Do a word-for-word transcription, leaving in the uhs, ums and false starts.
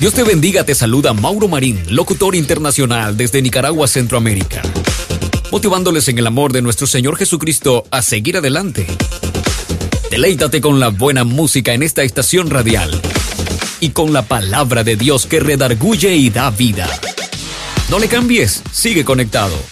Dios te bendiga, te saluda Mauro Marín, locutor internacional desde Nicaragua, Centroamérica, motivándoles en el amor de nuestro Señor Jesucristo a seguir adelante. Deleítate con la buena música en esta estación radial y con la palabra de Dios que redarguye y da vida. No le cambies, sigue conectado.